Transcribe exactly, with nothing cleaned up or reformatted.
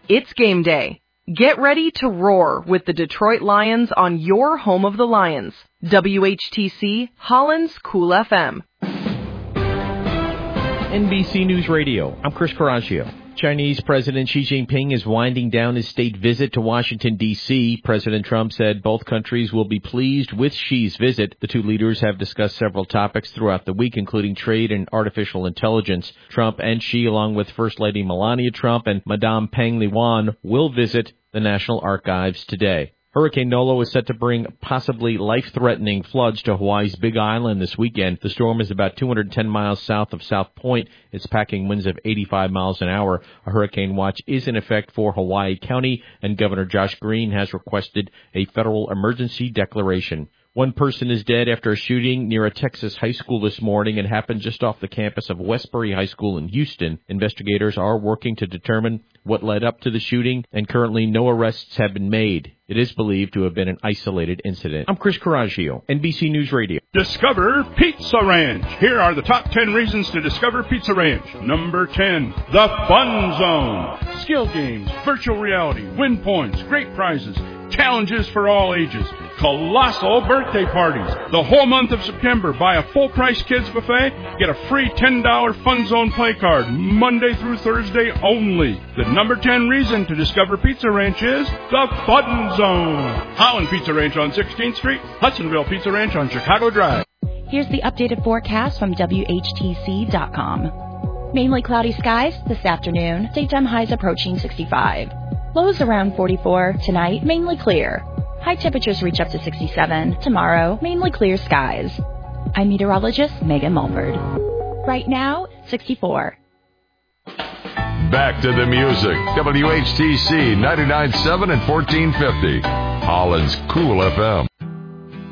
It's game day. Get ready to roar with the Detroit Lions on your home of the Lions. W H T C, Holland's Cool F M. N B C News Radio, I'm Chris Coraggio. Chinese President Xi Jinping is winding down his state visit to Washington, D C President Trump said both countries will be pleased with Xi's visit. The two leaders have discussed several topics throughout the week, including trade and artificial intelligence. Trump and Xi, along with First Lady Melania Trump and Madame Peng Liyuan, will visit the National Archives today. Hurricane Nolo is set to bring possibly life-threatening floods to Hawaii's Big Island this weekend. The storm is about two hundred ten miles south of South Point. It's packing winds of eighty-five miles an hour. A hurricane watch is in effect for Hawaii County, and Governor Josh Green has requested a federal emergency declaration. One person is dead after a shooting near a Texas high school this morning. It happened just off the campus of Westbury High School in Houston. Investigators are working to determine what led up to the shooting, and currently no arrests have been made. It is believed to have been an isolated incident. I'm Chris Coraggio, N B C News Radio. Discover Pizza Ranch. Here are the top ten reasons to discover Pizza Ranch. Number ten, the Fun Zone. Skill games, virtual reality, win points, great prizes, challenges for all ages, colossal birthday parties. The whole month of September, buy a full-price kids buffet, get a free ten dollars Fun Zone play card, Monday through Thursday only. The number ten reason to discover Pizza Ranch is the Fun Zone. Holland Pizza Ranch on sixteenth Street, Hudsonville Pizza Ranch on Chicago Drive. Here's the updated forecast from W H T C dot com. Mainly cloudy skies this afternoon, daytime highs approaching sixty-five. Lows around forty-four. Tonight, mainly clear. High temperatures reach up to sixty-seven. Tomorrow, mainly clear skies. I'm meteorologist Megan Mulford. Right now, sixty-four. Back to the music. W H T C ninety-nine point seven and fourteen fifty. Holland's Cool F M.